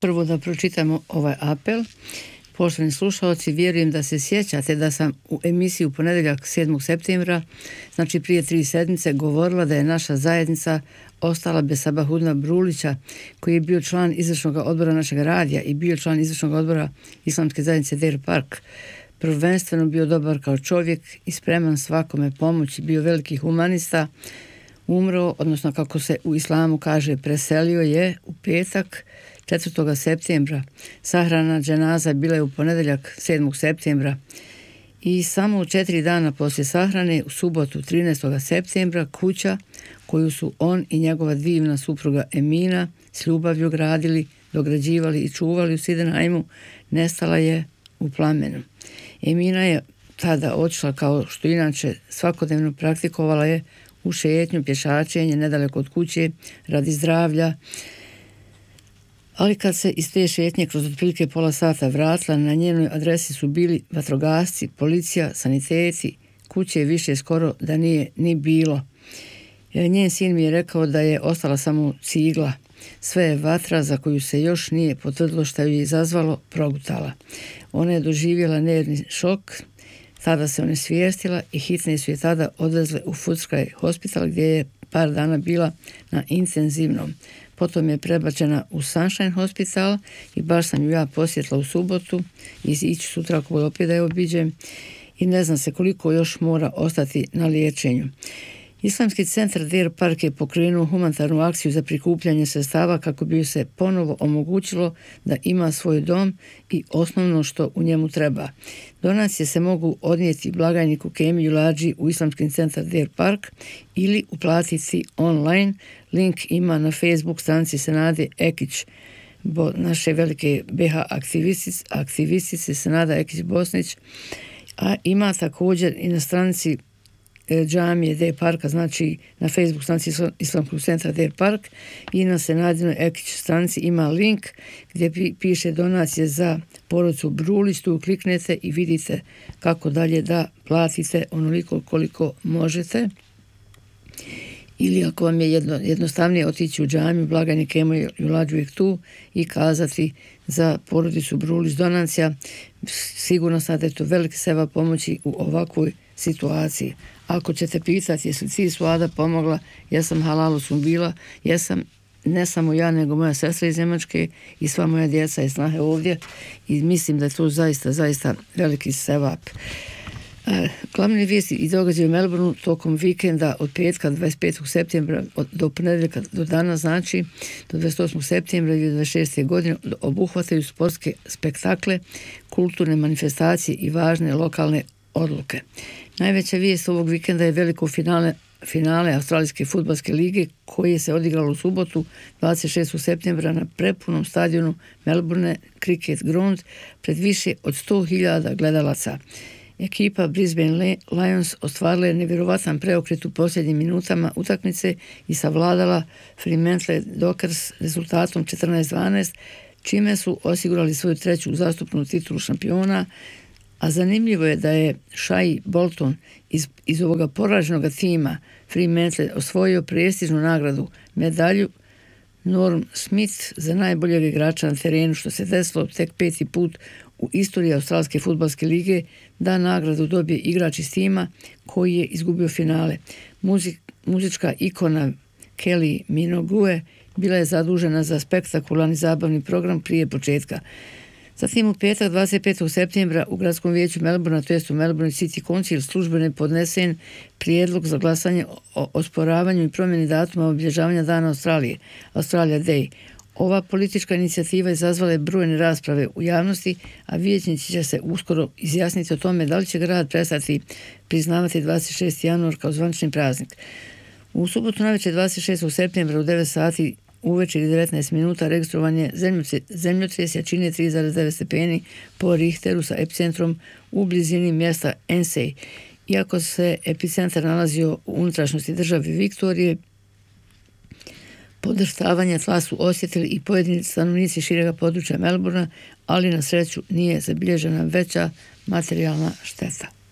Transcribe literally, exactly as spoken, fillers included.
Prvo da pročitamo ovaj apel. Poštovani slušalci, vjerujem da se sjećate da sam u emisiji u ponedjeljak sedmog septembra, znači prije tri sedmice, govorila da je naša zajednica ostala bez Sabahudina Brulića, koji je bio član izvršnog odbora našeg radija i bio član izvršnog odbora Islamske zajednice Deir Park. Prvenstveno bio dobar kao čovjek i spreman svakome pomoći, bio veliki humanista. Umro, odnosno kako se u islamu kaže, preselio je u petak četvrtog septembra. Sahrana dženaza bila je u ponedjeljak sedmog septembra i samo u četiri dana poslije sahrane, u subotu trinaestog septembra, kuća koju su on i njegova divna supruga Emina s ljubavlju gradili, dograđivali i čuvali u Sidenheimu, nestala je u plamenu. Emina je tada otišla, kao što inače svakodnevno praktikovala je, u šetnju, pješačenje nedaleko od kuće radi zdravlja, ali kad se iz te šetnje kroz otprilike pola sata vratila, na njenoj adresi su bili vatrogasci, policija, saniteti, kuće više skoro da nije ni bilo. Njen sin mi je rekao da je ostala samo cigla. Sve je vatra za koju se još nije potvrdilo što ju je izazvalo progutala. Ona je doživjela nervni šok, tada se onesvijestila i hitne su je tada odvezle u Footscray hospital gdje je par dana bila na intenzivnom. Potom je prebačena u Sunshine hospital i baš sam ju ja posjetila u subotu i ići sutra ako opet da je obiđem i ne znam se koliko još mora ostati na liječenju. Islamski centar Deir Park je pokrenuo humanitarnu akciju za prikupljanje sredstava kako bi se ponovo omogućilo da ima svoj dom i osnovno što u njemu treba. Donacije se mogu odnijeti blagajniku Kemi Julađi u Islamski centar Deir Park ili uplatiti online. Link ima na Facebook stranici Senade Ekić, bo, naše velike B H aktivistice, aktivistice Senada Ekić Bosnić, a ima također i na stranici džamije Deir Parka, znači na Facebook stranici Islamskog centra Deir Park i na Senadinoj Ekić stranici ima link gdje piše donacije za porodicu Brulić. Tu kliknete i vidite kako dalje da platite onoliko koliko možete. Ili ako vam je jedno, jednostavnije otići u džamiju, blagajnik Kemo Julađu je tu i kazati za porodicu Brulić donacija. Sigurno sad je to veliki seva pomoći u ovakvoj situaciji. Ako ćete pitati jesu ci svada pomogla, ja sam halalu sam bila, ja sam ne samo ja nego moja sestra iz Njemačke i sva moja djeca i snahe ovdje i mislim da je to zaista, zaista veliki sevap. E, glavne vijesti i događaje u Melbourneu tokom vikenda od petka dvadeset petog septembra do ponedjeljka do danas, znači do dvadeset osmog septembra do dvadeset šeste godine, obuhvataju sportske spektakle, kulturne manifestacije i važne lokalne odluke. Najveća vijest ovog vikenda je veliko finale, finale Australijske fudbalske lige koje se odigralo u subotu dvadeset šestog septembra na prepunom stadionu Melbourne Cricket Ground pred više od sto hiljada gledalaca. Ekipa Brisbane Lions ostvarila je nevjerovatan preokret u posljednjim minutama utakmice i savladala Fremantle Dockers rezultatom četrnaest dvanaest, čime su osigurali svoju treću uzastopnu titulu šampiona. A zanimljivo je da je Shai Bolton iz, iz ovoga poraženog tima Fremantle osvojio prestižnu nagradu, medalju Norm Smith za najboljeg igrača na terenu, što se desilo tek peti put u istoriji Australske fudbalske lige da nagradu dobije igrač iz tima koji je izgubio finale. Muzik, muzička ikona Kelly Minogue bila je zadužena za spektakularni zabavni program prije početka. Zatim u petak dvadeset petog septembra u gradskom vijeću Melbourna, to jest u Melbourne City Council, službeno je podnesen prijedlog za glasanje o osporavanju i promjeni datuma obilježavanja Dana Australije, Australia Day. Ova politička inicijativa izazvala je brojne rasprave u javnosti, a vijećnici će se uskoro izjasniti o tome da li će grad prestati priznavati dvadeset šesti januar kao zvanični praznik. U subotu navečer dvadeset šestog septembra u devet sati uveče i devetnaest minuta registrovan je zemljotres jačine tri zarez devet stepeni po Richteru sa epicentrom u blizini mjesta Ensey. Iako se epicentar nalazio u unutrašnjosti države Viktorije, podrštavanje tla su osjetili i pojedini stanovnici širega područja Melbourna, ali na sreću nije zabilježena veća materijalna šteta.